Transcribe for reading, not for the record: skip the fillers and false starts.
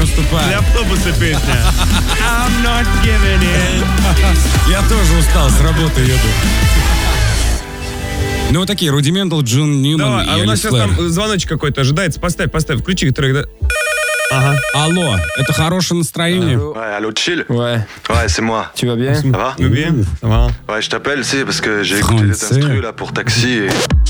уступаю. Для автобуса песня. I'm not giving in. Я тоже устал, с работы еду. Ну, вот такие, Rudimental, Джон Ньюман Давай, и а у нас сейчас Алис там звоночек какой-то ожидается. Поставь, включи трек, да? Ага. Алло, это хорошее настроение? Ouais, allô, chill? Ouais. Ouais, c'est moi. Tu vas bien? Ça va? Ну, bien. Ça va. Ouais, je t'appelle, c'est parce que j'ai écouté des Français. instrus là pour taxi et